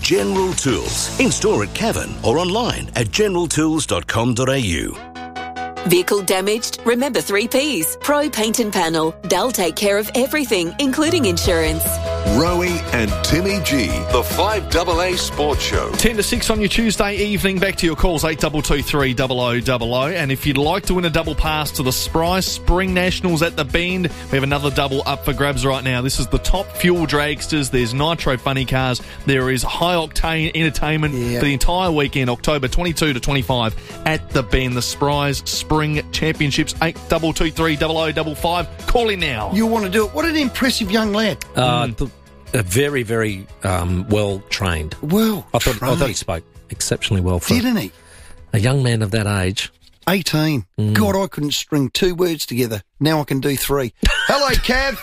General Tools. In store at Cavan or online at generaltools.com.au. Vehicle damaged? Remember 3 Ps. Pro Paint and Panel. They'll take care of everything, including insurance. Rowie and Timmy G, the 5AA Sports Show. 10 to 6 on your Tuesday evening. Back to your calls, 8223 0000. And if you'd like to win a double pass to the Spry Spring Nationals at the Bend, we have another double up for grabs right now. This is the Top Fuel Dragsters. There's Nitro Funny Cars. There is high-octane entertainment for the entire weekend, October 22 to 25 at the Bend. The Spry's Spring Championships, 8223 0055. Call in now. You want to do it. What an impressive young lad. Very, very well trained. I thought he spoke exceptionally well for Didn't he? a young man of that age. 18. God, I couldn't string 2 words together. Now I can do 3. Hello, Cav.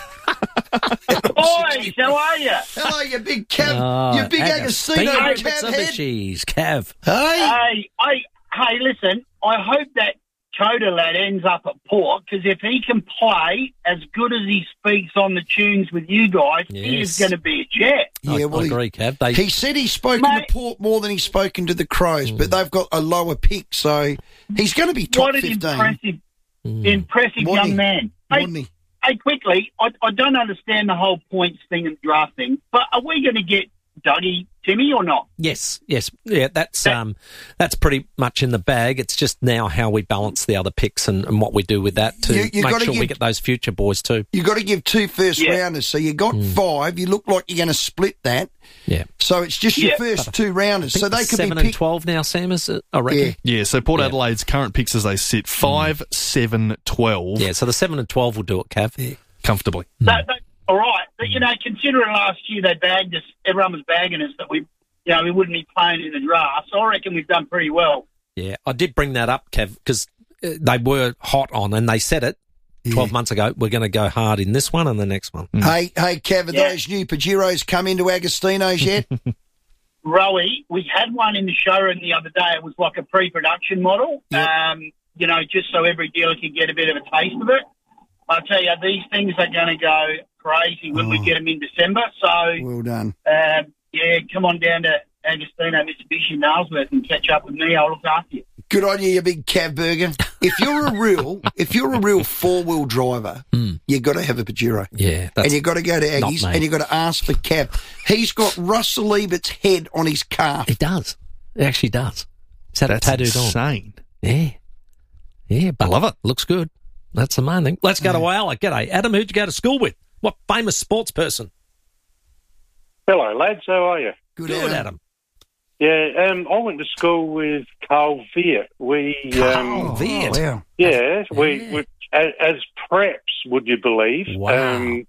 Boys, how are you? Hello, you big Cav. You big Agostino Cav head. Cav. Hey. Hey, listen, I hope that Coda lad ends up at Port, because if he can play as good as he speaks on the tunes with you guys, he is going to be a jet. Yeah, I agree, Cav. He said he's spoken to Port more than he's spoken to the Crows, but they've got a lower pick, so he's going to be top 15. What an impressive young man. Hey, quickly, I don't understand the whole points thing and draft thing, but are we going to get Dougie, Timmy, or not? Yes. Yeah, that's pretty much in the bag. It's just now how we balance the other picks and what we do with that to make sure we get those future boys too. You've got to give 2 first rounders. So you got 5. You look like you're going to split that. Yeah. So it's just your first 2 rounders. So they could 7 be and 12 now, Sam, is it? I reckon. Yeah, so Port Adelaide's current picks as they sit, 5, 7, 12. Yeah, so the 7 and 12 will do it, Cav. Yeah. Comfortably. All right, but considering last year they bagged us, everyone was bagging us that we wouldn't be playing in the draft. So I reckon we've done pretty well. Yeah, I did bring that up, Kev, because they were hot on, and they said it 12 months ago. We're going to go hard in this one and the next one. Hey, Kev, have those new Pajeros come into Agostino's yet? Rowie, we had one in the showroom the other day. It was like a pre-production model, just so every dealer could get a bit of a taste of it. I tell you, these things are going to go crazy when we get them in December. So, well done. Come on down to Agostino Mitsubishi Nailsworth and catch up with me. I'll look after you. Good on you big Cav burger. If you're a real 4-wheel driver, you've got to have a Pajero. Yeah, and you've got to go to Aggies and you've got to ask for Cav. He's got Russell Liebert's head on his calf. It does. It actually does. It's That's tattooed insane. on. Yeah, but I love it. Looks good. That's the main thing. Let's go to Wowler. G'day. Adam, who'd you go to school with? What famous sports person? Hello, lads. How are you? Good Adam. Yeah, I went to school with Carl Veer. Carl Veer? Wow. Yeah, we as preps, would you believe? Wow.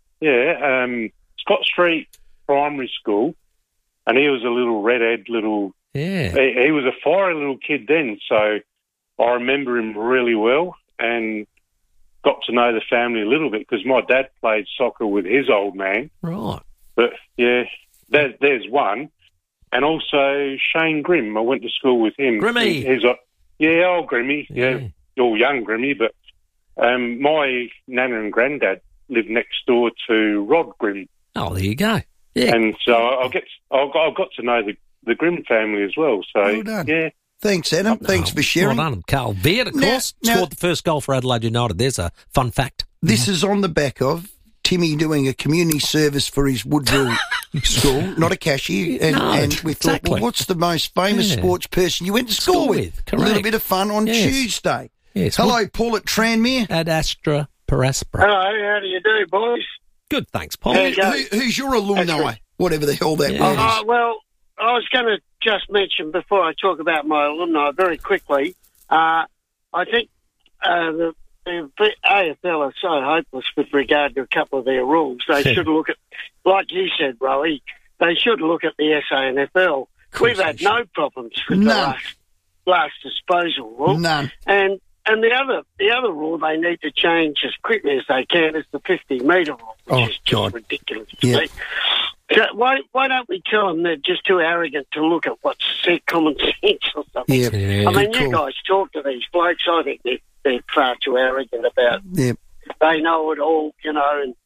Scott Street Primary School, and he was a little redhead little... Yeah. He was a fiery little kid then, so I remember him really well and got to know the family a little bit because my dad played soccer with his old man. Right. But, yeah, there's one. And also Shane Grimm. I went to school with him. Grimmy. Old Grimmy. Yeah, all young Grimmy. But my nana and granddad lived next door to Rod Grimm. Oh, there you go. Yeah. And so I got to know the Grimm family as well. So, well done. Yeah. Thanks, Adam. Thanks for sharing. Well done. Carl Veer, of course, scored the first goal for Adelaide United. There's a fun fact. This is on the back of Timmy doing a community service for his Woodville school, not a cashier. And we thought, well, what's the most famous sports person you went to school with? Correct. A little bit of fun on Tuesday. Yes. Hello, Paul at Tranmere. Ad Astra per Aspera. Hello, how do you do, boys? Good, thanks, Paul. Who's your alumni? Whatever the hell that means. Well, I was going to just mention before I talk about my alumni very quickly, I think the AFL are so hopeless with regard to a couple of their rules. They should look at, like you said, Rowie, they should look at the SANFL. We've had no problems with the last disposal rule. None. And the other rule they need to change as quickly as they can is the 50-metre rule, which is just ridiculous to me. So why don't we tell them they're just too arrogant to look at what's common sense or something? Yeah. I mean, you guys talk to these blokes. I think they're far too arrogant about. Yeah. They know it all, and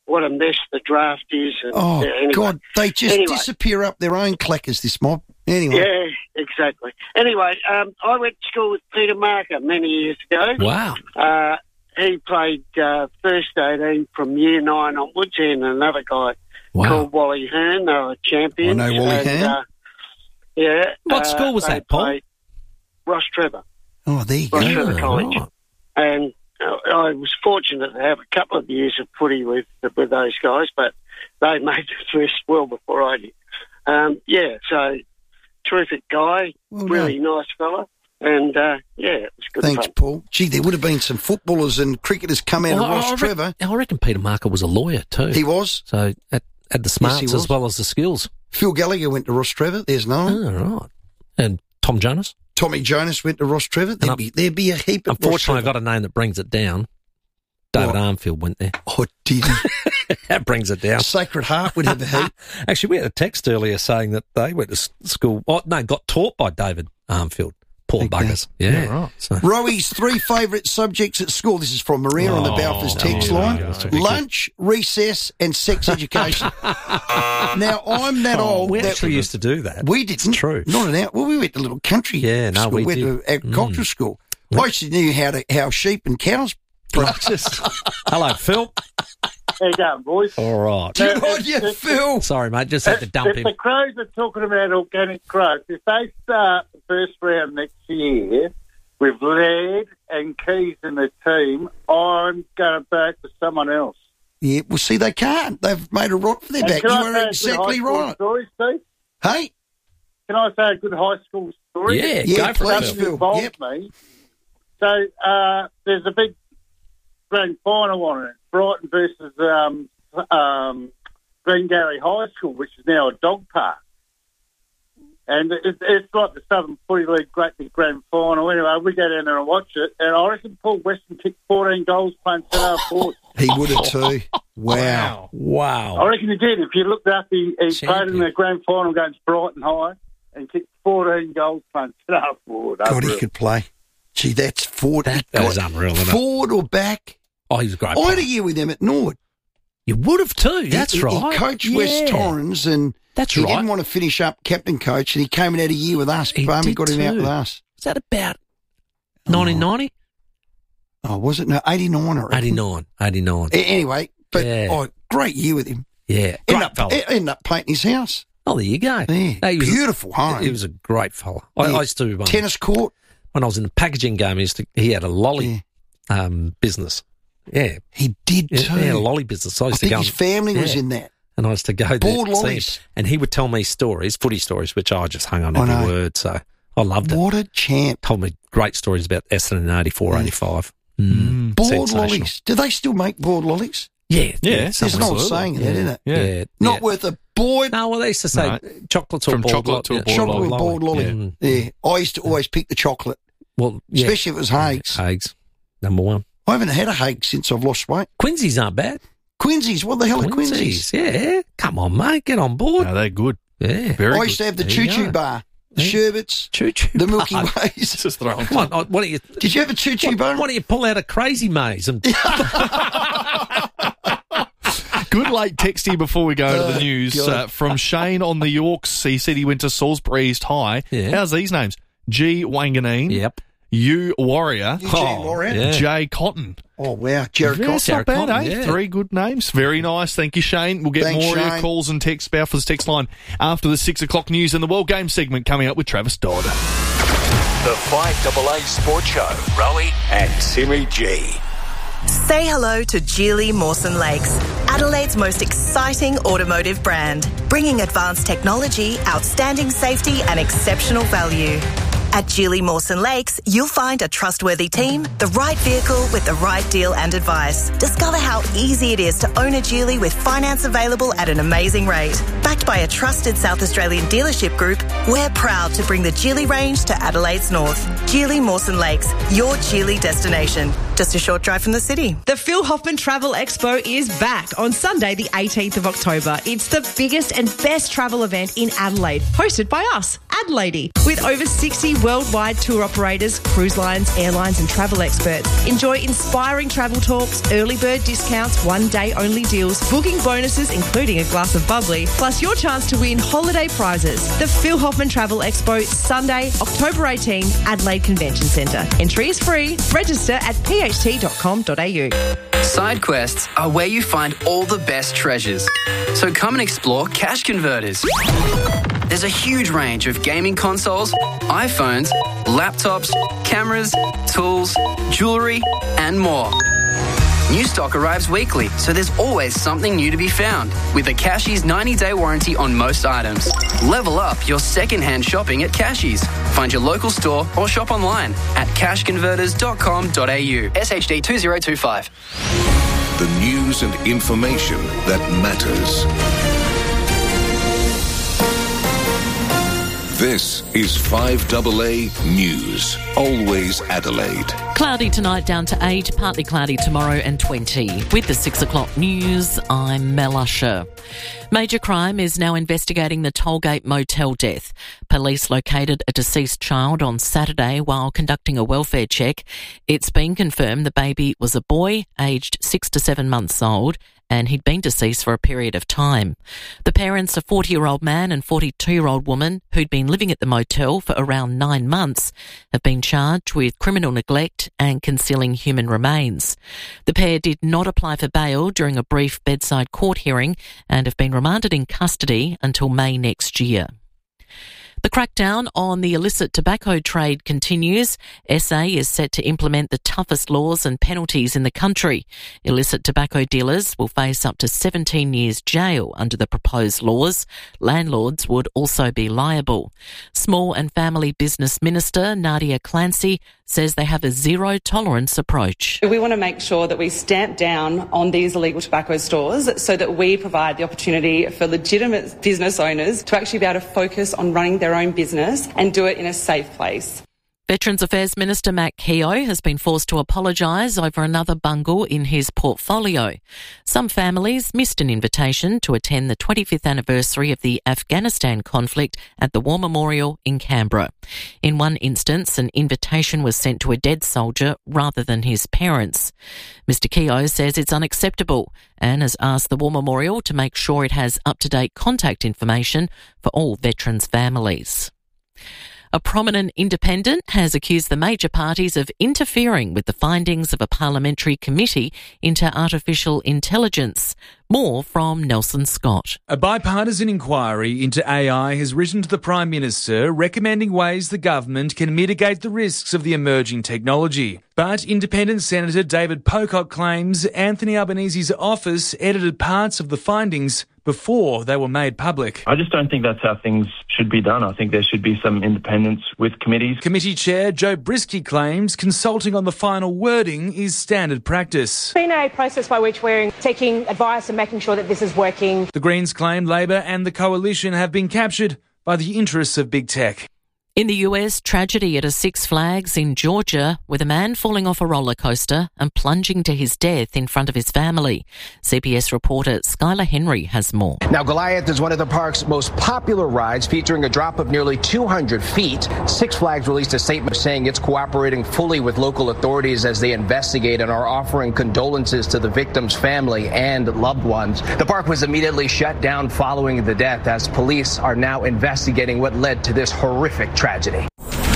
what a mess the draft is. And, anyway. God, they just disappear up their own clackers, this mob. Anyway. Yeah, exactly. Anyway, I went to school with Peter Marker many years ago. Wow. He played first 18 from year 9 onwards, and another guy called Wally Hearn. They were champions. I know Wally Hearn. Yeah. What school was that, Paul? Ross Trevor. Oh, there you go. Ross Trevor College. Right. And I was fortunate to have a couple of years of footy with those guys, but they made the first well before I did. So terrific guy, really nice fella, and it was good. Thanks, fun. Paul. Gee, there would have been some footballers and cricketers come out of Ross Trevor. I reckon Peter Marker was a lawyer too. He was. So had the smarts as well as the skills. Phil Gallagher went to Ross Trevor. There's no one. Oh, right. And Tom Jonas? Tommy Jonas went to Ross Trevor. There'd be a heap of Unfortunately, I've got a name that brings it down. David Armfield went there. Oh, did he? That brings it down. Sacred Heart would have a heap. Actually, we had a text earlier saying that they went to school. Got taught by David Armfield. Poor buggers. Yeah, right. So. Roey's 3 favourite subjects at school. This is from Maria on the Balfours text line. Lunch, recess and sex education. Now, I'm that old. We actually used to do that. We didn't. It's true. Not an out. Well, we went to little country school. We went to agricultural school. I actually knew how sheep and cows practice. Hello, Phil. How you going, boys? All right. Good on you, Phil. Sorry, mate. Just had to dump him. If the Crows are talking about organic growth, if they start the first round next year with Laird and Keys in the team, I'm going to back for someone else. Yeah, well, see, they can't. They've made a rock for their back. You are exactly right. Story, Steve? Hey? Can I say a good high school story? Yeah, go for it, Phil. Involved me. So there's a big grand final on it. Brighton versus Glengarry High School, which is now a dog park. And it's like the Southern Footy League Great Big Grand Final. Anyway, we go down there and watch it, and I reckon Paul Weston kicked 14 goals playing centre forward. He would have too. Wow. I reckon he did. If you looked up, he played in the grand final against Brighton High and kicked 14 goals playing centre forward. God, he could play. Gee, that's forward. That was unreal, isn't it? Forward or back? Oh, he was a great I player. had a year with him at Nord. You would have too. That's right. He coached West Torrens, and he didn't want to finish up captain coach, and he came and had a year with us. Barmy got him out with us. Was that about 1990? Oh, was it? No, 89 or 89. Anyway, but great year with him. Yeah, great fella. Ended up painting his house. Oh, there you go. Yeah, beautiful home. He was a great fella. I used to tennis court. When I was in the packaging game, he had a lolly business. Yeah, he did too. He had a lolly business. I think his family was in that. And I used to go there. Board lollies. And he would tell me stories, footy stories, which I just hung on every word. So I loved it. What a champ. Told me great stories about Essendon in 84, 85. Board lollies. Do they still make board lollies? Yeah. There's no saying that, isn't it? Yeah. Not worth a board. No, well, they used to say chocolate or chocolate to a board lolly. Yeah. I used to always pick the chocolate. Well, especially if it was Hague's. Hague's, number one. I haven't had a Hague since I've lost weight. Quincy's aren't bad. Quincy's? What the hell are Quincy's? Yeah. Come on, mate. Get on board. No, they're good. Yeah. Very I used to have the choo-choo bar. The sherbets. Choo-choo the Milky Ways. Just throwing. Come on. Why don't you... Did you have a choo-choo bar? Why don't you pull out a Crazy Maze and... Good late text here before we go to the news from Shane on the Yorks. He said he went to Salisbury East High. Yeah. How's these names? G. Wanganeen. Yep. U. Warrior. Warrior. Yeah. J. Cotton. Oh, wow. Jared Cotton. That's not bad, eh? Yeah. 3 good names. Very nice. Thank you, Shane. We'll get more of your calls and texts about for the text line after the 6 o'clock news and the World Game segment coming up with Travis Dodd. The 5AA Sports Show. Roey and Timmy G. Say hello to Geely Mawson Lakes, Adelaide's most exciting automotive brand, bringing advanced technology, outstanding safety and exceptional value. At Geely Mawson Lakes, you'll find a trustworthy team, the right vehicle with the right deal and advice. Discover how easy it is to own a Geely with finance available at an amazing rate. Backed by a trusted South Australian dealership group, we're proud to bring the Geely range to Adelaide's north. Geely Mawson Lakes, your Geely destination. Just a short drive from the city. The Phil Hoffman Travel Expo is back on Sunday, the 18th of October. It's the biggest and best travel event in Adelaide, hosted by us Adelaide. With over 60 worldwide tour operators, cruise lines, airlines and travel experts. Enjoy inspiring travel talks, early bird discounts, one-day only deals, booking bonuses including a glass of bubbly, plus your chance to win holiday prizes. The Phil Hoffman Travel Expo, Sunday, October 18, Adelaide Convention Centre. Entry is free. Register at pht.com.au. Side quests are where you find all the best treasures. So come and explore Cash Converters. There's a huge range of gaming consoles, iPhones, laptops, cameras, tools, jewellery and more. New stock arrives weekly, so there's always something new to be found. With a Cashies 90-day warranty on most items. Level up your second-hand shopping at Cashies. Find your local store or shop online at cashconverters.com.au. SHD 2025. The news and information that matters. This is 5AA News. Always Adelaide. Cloudy tonight, down to 8, partly cloudy tomorrow and 20. With the 6 o'clock news, I'm Mel Usher. Major Crime is now investigating the Tollgate motel death. Police located a deceased child on Saturday while conducting a welfare check. It's been confirmed the baby was a boy, aged 6 to 7 months old, and he'd been deceased for a period of time. The parents, a 40-year-old man and 42-year-old woman who'd been living at the motel for around 9 months, have been charged with criminal neglect and concealing human remains. The pair did not apply for bail during a brief bedside court hearing and have been remanded in custody until May next year. The crackdown on the illicit tobacco trade continues. SA is set to implement the toughest laws and penalties in the country. Illicit tobacco dealers will face up to 17 years jail under the proposed laws. Landlords would also be liable. Small and Family Business Minister Nadia Clancy says they have a zero-tolerance approach. We want to make sure that we stamp down on these illegal tobacco stores so that we provide the opportunity for legitimate business owners to actually be able to focus on running their own business and do it in a safe place. Veterans Affairs Minister Matt Keogh has been forced to apologise over another bungle in his portfolio. Some families missed an invitation to attend the 25th anniversary of the Afghanistan conflict at the War Memorial in Canberra. In one instance, an invitation was sent to a dead soldier rather than his parents. Mr Keogh says it's unacceptable and has asked the War Memorial to make sure it has up-to-date contact information for all veterans' families. A prominent independent has accused the major parties of interfering with the findings of a parliamentary committee into artificial intelligence. More from Nelson Scott. A bipartisan inquiry into AI has written to the Prime Minister recommending ways the government can mitigate the risks of the emerging technology. But Independent Senator David Pocock claims Anthony Albanese's office edited parts of the findings before they were made public. I just don't think that's how things should be done. I think there should be some independence with committees. Committee Chair Joe Brisky claims consulting on the final wording is standard practice. It's been a process by which we're taking advice and making sure that this is working. The Greens claim Labor and the Coalition have been captured by the interests of big tech. In the US, tragedy at a Six Flags in Georgia with a man falling off a roller coaster and plunging to his death in front of his family. CBS reporter Skylar Henry has more. Now, Goliath is one of the park's most popular rides, featuring a drop of nearly 200 feet. Six Flags released a statement saying it's cooperating fully with local authorities as they investigate and are offering condolences to the victim's family and loved ones. The park was immediately shut down following the death as police are now investigating what led to this horrific tragedy.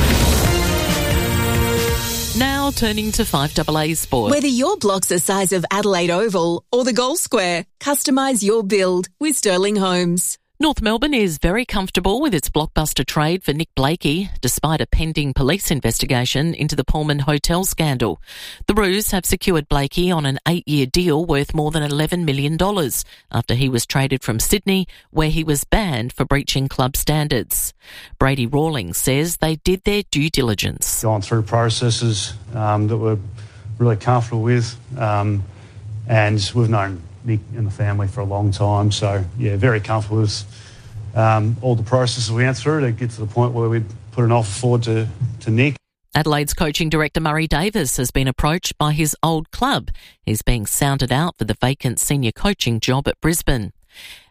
Now turning to 5AA Sport. Whether your block's the size of Adelaide Oval or the Gold Square, customise your build with Sterling Homes. North Melbourne is very comfortable with its blockbuster trade for Nick Blakey, despite a pending police investigation into the Pullman Hotel scandal. The Roos have secured Blakey on an 8-year deal worth more than $11 million after he was traded from Sydney, where he was banned for breaching club standards. Brady Rawlings says they did their due diligence. Gone through processes that we're really comfortable with, and we've known Nick and the family for a long time, so yeah, very comfortable with all the processes we went through to get to the point where we'd put an offer forward to Nick. Adelaide's coaching director Murray Davis has been approached by his old club. He's being sounded out for the vacant senior coaching job at Brisbane.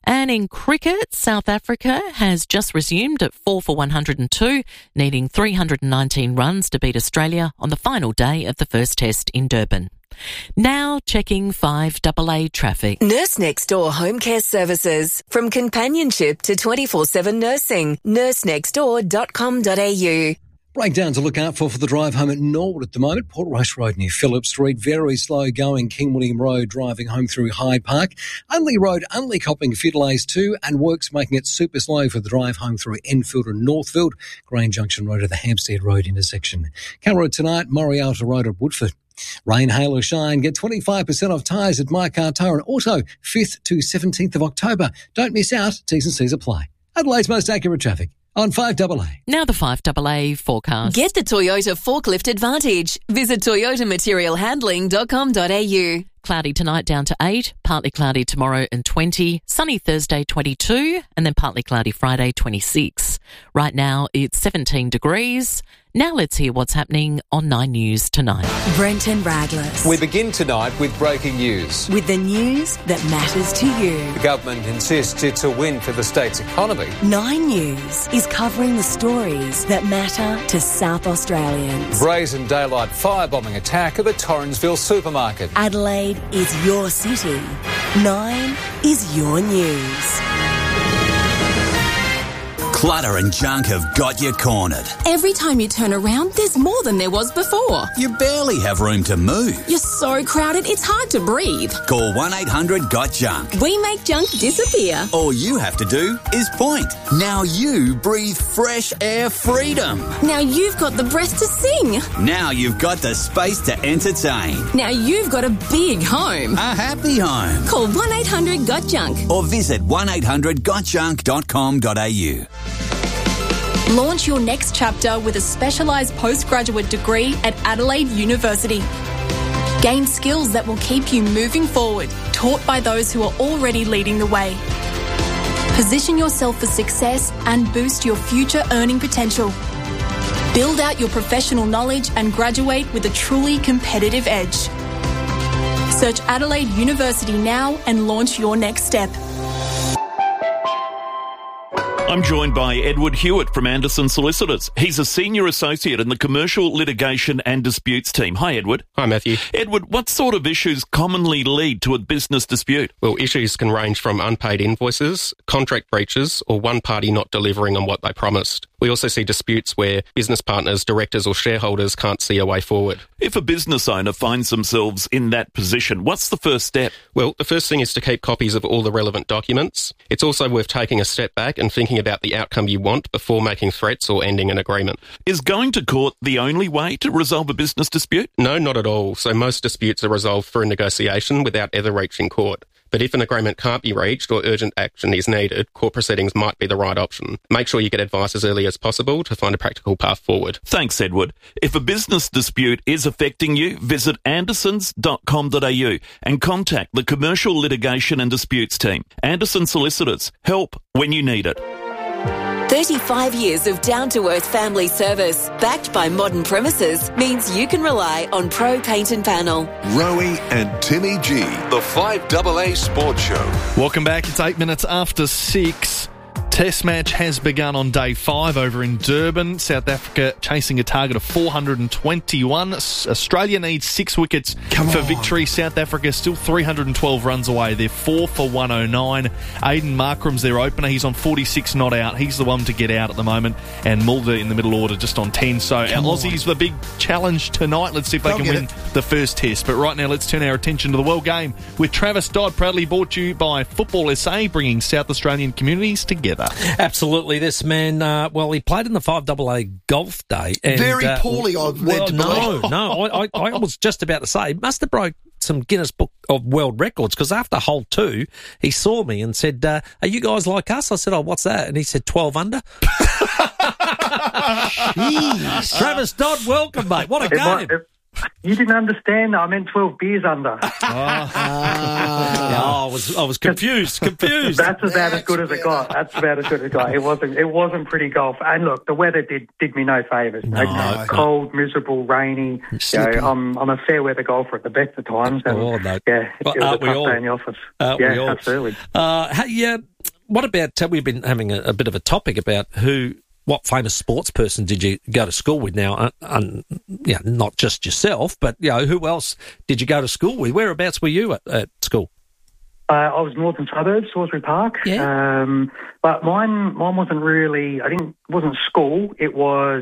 And in cricket, South Africa has just resumed at 4 for 102, needing 319 runs to beat Australia on the final day of the first test in Durban. Now checking 5AA traffic. Nurse Next Door Home Care Services. From companionship to 24/7 nursing. nursenextdoor.com.au. Breakdown to look out for the drive home at Norwood at the moment. Port Rush Road near Phillip Street. Very slow going. King William Road driving home through Hyde Park. Unley Road only copping a few delays too, and works making it super slow for the drive home through Enfield and Northfield. Grange Junction Road at the Hampstead Road intersection. Camera tonight, Morialta Road at Woodford. Rain, hail or shine, get 25% off tyres at My Car Tire and Auto, 5th to 17th of October. Don't miss out, T's and C's apply. Adelaide's most accurate traffic on 5AA. Now the 5AA forecast. Get the Toyota Forklift Advantage. Visit toyotamaterialhandling.com.au. Cloudy tonight down to 8, partly cloudy tomorrow and 20, sunny Thursday 22, and then partly cloudy Friday 26. Right now it's 17 degrees. Now let's hear what's happening on 9 News tonight. Brenton Raglas. We begin tonight with breaking news. With the news that matters to you. The government insists it's a win for the state's economy. 9 News is covering the stories that matter to South Australians. Brazen daylight firebombing attack of a Torrensville supermarket. Adelaide is your city. 9 is your news. Clutter and junk have got you cornered. Every time you turn around, there's more than there was before. You barely have room to move. You're so crowded, it's hard to breathe. Call 1-800-GOT-JUNK. We make junk disappear. All you have to do is point. Now you breathe fresh air freedom. Now you've got the breath to sing. Now you've got the space to entertain. Now you've got a big home. A happy home. Call 1-800-GOT-JUNK. Or visit 1-800-GOTJUNK.com.au. Launch your next chapter with a specialised postgraduate degree at Adelaide University. Gain skills that will keep you moving forward, taught by those who are already leading the way. Position yourself for success and boost your future earning potential. Build out your professional knowledge and graduate with a truly competitive edge. Search Adelaide University now and launch your next step. I'm joined by Edward Hewitt from Anderson Solicitors. He's a senior associate in the Commercial Litigation and Disputes team. Hi, Edward. Hi, Matthew. Edward, what sort of issues commonly lead to a business dispute? Well, issues can range from unpaid invoices, contract breaches, or one party not delivering on what they promised. We also see disputes where business partners, directors or shareholders can't see a way forward. If a business owner finds themselves in that position, what's the first step? Well, the first thing is to keep copies of all the relevant documents. It's also worth taking a step back and thinking about the outcome you want before making threats or ending an agreement. Is going to court the only way to resolve a business dispute? No, not at all. So most disputes are resolved through negotiation without ever reaching court. But if an agreement can't be reached or urgent action is needed, court proceedings might be the right option. Make sure you get advice as early as possible to find a practical path forward. Thanks, Edward. If a business dispute is affecting you, visit andersons.com.au and contact the Commercial Litigation and Disputes team. Anderson Solicitors. Help when you need it. 35 years of down-to-earth family service, backed by modern premises, means you can rely on Pro Paint and Panel. Rowie and Timmy G, the 5AA Sports Show. Welcome back. It's 8 minutes after 6. Test match has begun on day 5 over in Durban. South Africa chasing a target of 421. Australia needs 6 wickets for victory. South Africa still 312 runs away. They're 4 for 109. Aiden Markram's their opener. He's on 46 not out. He's the one to get out at the moment. And Mulder in the middle order just on 10. So our Aussies, the big challenge tonight. Let's see if they can win the first test. But right now, let's turn our attention to the World Game with Travis Dodd, proudly brought to you by Football SA, bringing South Australian communities together. Absolutely. This man, he played in the 5AA Golf Day. And, very poorly, I've led to believe. I was just about to say, he must have broke some Guinness Book of World Records, because after hole 2, he saw me and said, are you guys like us? I said, oh, what's that? And he said, 12 under. Jeez. Travis Dodd, welcome, mate. What a game. You didn't understand. I meant 12 beers under. I was confused. That's about as good as it got. It wasn't pretty golf. And look, the weather did me no favours. Cold, miserable, rainy. I'm a fair weather golfer at the best of times. And, it was a tough day in the office. Absolutely. What about, we've been having a bit of a topic about what famous sports person did you go to school with now? Not just yourself, but who else did you go to school with? Whereabouts were you at school? I was Northern Suburbs, Salisbury Park. Yeah. But mine wasn't really. Wasn't school. It was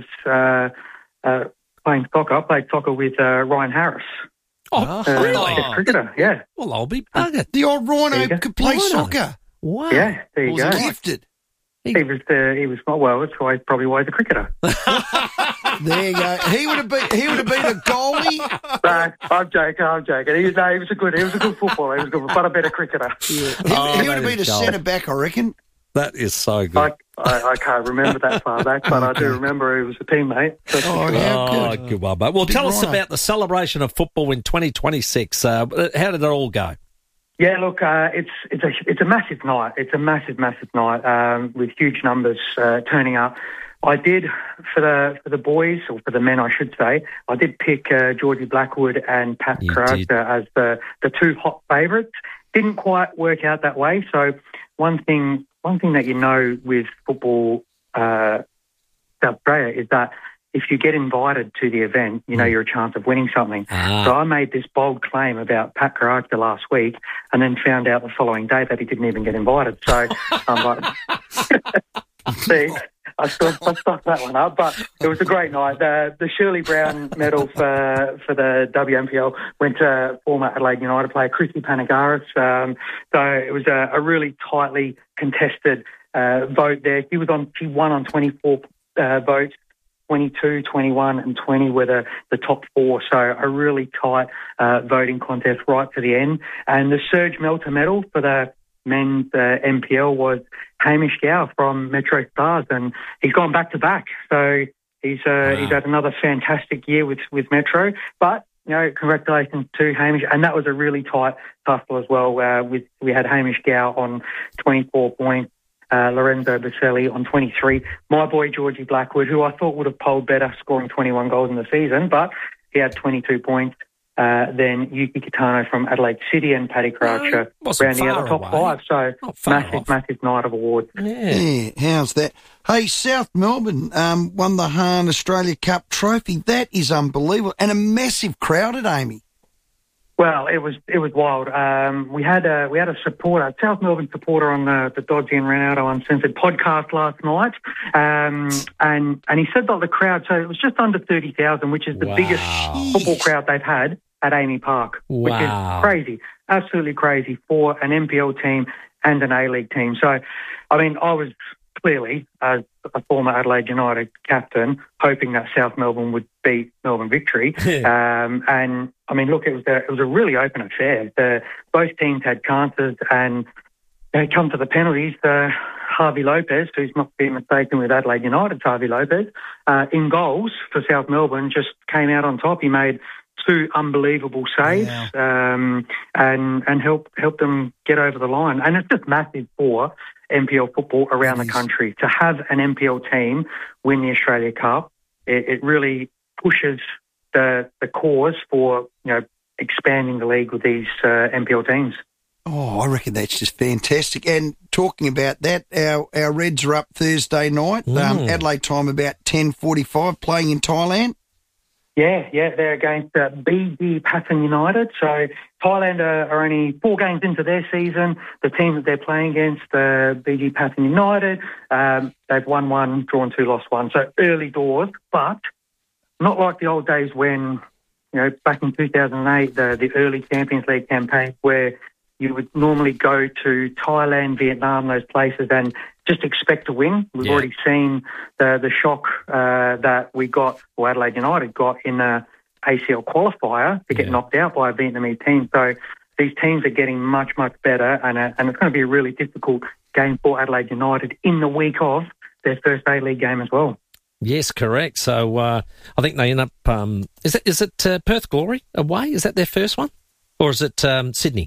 playing soccer. I played soccer with Ryan Harris. Really? Cricketer. Yeah. Well, I'll be buggered. The old Rhino could play soccer. Wow. Yeah. There you go. Gifted. He was well. That's probably why he's a cricketer. There you go. He would have been a goalie. No, I'm joking. He was a good footballer. He was good, but a better cricketer. Yeah. He would have been a centre back, I reckon. That is so good. I can't remember that far back, but I do remember he was a teammate. Good one, mate. Well, tell us about the celebration of football in 2026. How did it all go? Yeah, look, it's a massive night. It's a massive night with huge numbers turning up. I did for the boys, or for the men, I should say. I did pick Georgie Blackwood and Pat Caracter as the two hot favourites. Didn't quite work out that way. So one thing that you know with football South Australia is that if you get invited to the event, you know you're a chance of winning something. So I made this bold claim about Pat Caracter last week and then found out the following day that he didn't even get invited. So I'm like, see, I stuck that one up. But it was a great night. The Shirley Brown medal for the WMPL went to former Adelaide United player Chrissy Panagaris. So it was a really tightly contested vote there. She won on 24 votes. 22, 21 and 20 were the top four, so a really tight voting contest right to the end. And the Serge Melter medal for the men's MPL was Hamish Gow from Metro Stars, and he's gone back-to-back. So he's had another fantastic year with Metro. But, congratulations to Hamish. And that was a really tight tussle as well. We had Hamish Gow on 24 points. Lorenzo Baselli on 23. My boy Georgie Blackwood, who I thought would have polled better, scoring 21 goals in the season, but he had 22 points. Then Yuki Kitano from Adelaide City and Paddy Croucher rounding out the top five. So massive night of awards. Yeah, how's that? Hey, South Melbourne won the Hahn Australia Cup trophy. That is unbelievable, and a massive crowd at Amy. Well, it was wild. We had a supporter, a South Melbourne supporter, on the Dodgy and Ronaldo Uncensored podcast last night, and he said that the crowd, so it was just under 30,000, which is the biggest football crowd they've had at Amy Park, which is crazy, absolutely crazy for an NPL team and an A-League team. So, I mean, I was clearly, as a former Adelaide United captain, hoping that South Melbourne would beat Melbourne Victory. And I mean, look, it was a really open affair. Both teams had chances, and they come to the penalties. Harvey Lopez, who's not been mistaken with Adelaide United's Harvey Lopez, in goals for South Melbourne, just came out on top. He made two unbelievable saves and helped them get over the line. And it's just massive for NPL football around the country. To have an NPL team win the Australia Cup, it really pushes the cause for expanding the league with these NPL teams. Oh, I reckon that's just fantastic. And talking about that, our Reds are up Thursday night, Adelaide time about 10:45, playing in Thailand. Yeah, they're against BG Pathan United. So Thailand are only 4 games into their season. The team that they're playing against, BG Pathan United, they've won 1, drawn 2, lost 1. So early doors, but not like the old days when, back in 2008, the early Champions League campaign, where you would normally go to Thailand, Vietnam, those places, and just expect to win. We've already seen the shock that we got, or Adelaide United got, in the ACL qualifier to get knocked out by a Vietnamese team. So these teams are getting much, much better, and it's going to be a really difficult game for Adelaide United in the week of their first A-League game as well. Yes, correct. So I think they end up. Is it Perth Glory away? Is that their first one, or is it Sydney?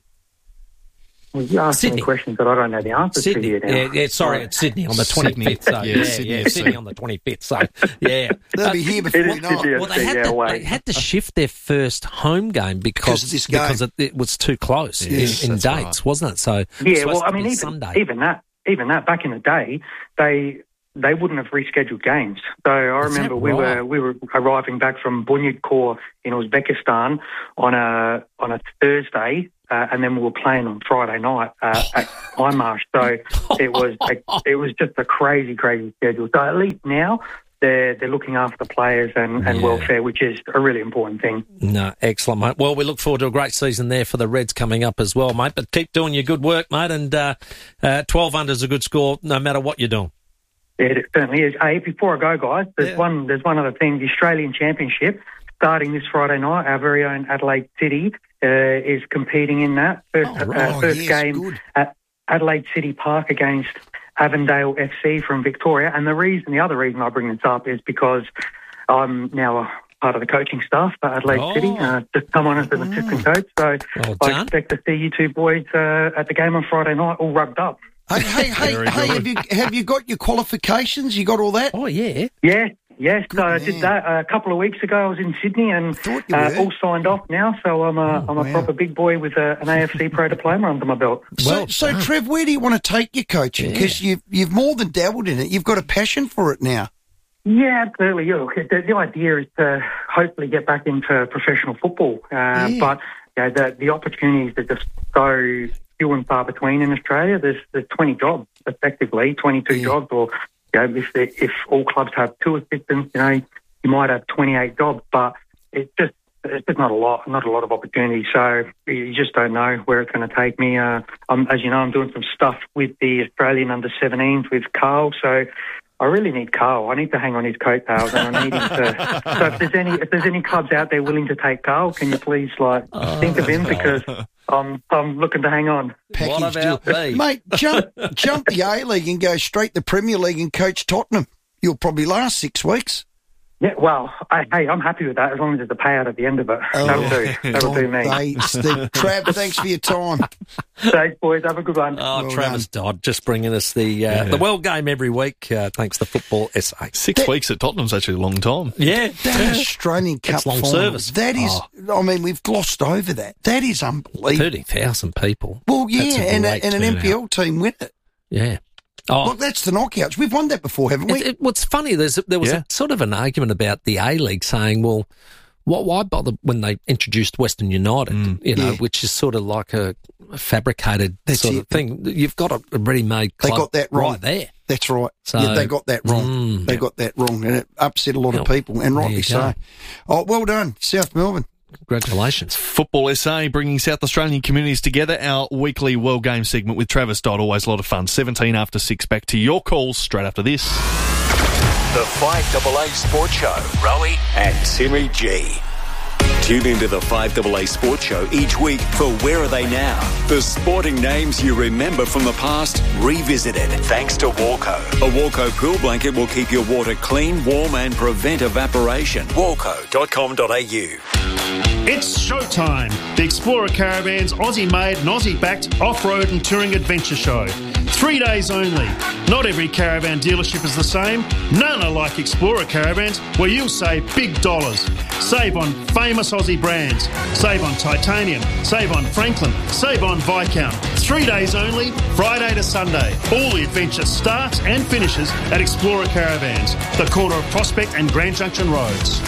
Well, you asked me questions that I don't know the answers to here now. Sorry, it's Sydney on the 25th. So, Sydney on the 25th. So, yeah. They'll be here before we know it. Well, they had to shift their first home game because it was too close in dates, wasn't it? So, yeah, well, I mean, even that back in the day, they wouldn't have rescheduled games. So I remember we were arriving back from Bunyodkor in Uzbekistan on a Thursday. And then we were playing on Friday night at Imarsh. So it was just a crazy schedule. So at least now they're looking after the players and welfare, which is a really important thing. No, excellent, mate. Well, we look forward to a great season there for the Reds coming up as well, mate. But keep doing your good work, mate. And 12 under is a good score no matter what you're doing. Yeah, it certainly is. Hey, before I go, guys, there's one other thing. The Australian Championship starting this Friday night. Our very own Adelaide City is competing in that first game at Adelaide City Park against Avondale FC from Victoria. And the other reason I bring this up is because I'm now a part of the coaching staff for Adelaide City. Just come on as an assistant coach. So I expect to see you two boys at the game on Friday night all rugged up. Hey, have you got your qualifications? You got all that? Oh, yeah. Yes, so I did that a couple of weeks ago. I was in Sydney and all signed off now. So I'm a proper big boy with an AFC Pro diploma under my belt. So Trev, where do you want to take your coaching? Because you've more than dabbled in it. You've got a passion for it now. Yeah, absolutely. Look, the idea is to hopefully get back into professional football. But the opportunities are just so few and far between in Australia. There's 20 jobs, effectively, 22 jobs, or if all clubs have two assistants, you might have 28 jobs, but it's just not a lot of opportunity. So you just don't know where it's going to take me. As you know, I'm doing some stuff with the Australian under-17s with Carl, so I really need Carl. I need to hang on his coattails, and I need him to. So if there's any clubs out there willing to take Carl, can you please think of him, because I'm looking to hang on. What about me, mate? Jump the A-League and go straight to Premier League and coach Tottenham. You'll probably last 6 weeks. Yeah, well, I'm happy with that as long as there's a payout at the end of it. That'll do me. Trav, thanks for your time. Thanks, boys. Have a good one. Well Travis Dodd just bringing us the World Game every week, thanks to Football SA. 6 weeks at Tottenham's actually a long time. Yeah. That Australian Cup long final, service. that is, I mean, we've glossed over that. That is unbelievable. 30,000 people. Well, yeah, and an NPL team win it. Yeah. Look, that's the knockouts. We've won that before, haven't we? What's funny, there was a sort of an argument about the A-League saying, well, why bother when they introduced Western United, which is sort of like a fabricated of thing. You've got a ready-made club. They got that wrong. Right there. That's right. So, they got that wrong. They got that wrong, and it upset a lot of people, and rightly so. Oh, well done, South Melbourne. Congratulations. Football SA bringing South Australian communities together. Our weekly World Game segment with Travis Dodd. Always a lot of fun. 17 after 6. Back to your calls straight after this. The 5AA Sports Show. Rowie and Timmy G. Tune into the 5AA Sports Show each week for Where Are They Now? The sporting names you remember from the past, revisited. Thanks to Walco. A Walco pool blanket will keep your water clean, warm and prevent evaporation. Walco.com.au. It's showtime. The Explorer Caravan's Aussie-made and Aussie-backed off-road and touring adventure show. 3 days only. Not every caravan dealership is the same. None are like Explorer Caravans, where you'll save big dollars. Save on famous Aussie brands. Save on Titanium. Save on Franklin. Save on Viscount. 3 days only, Friday to Sunday. All the adventure starts and finishes at Explorer Caravans, the corner of Prospect and Grand Junction Roads.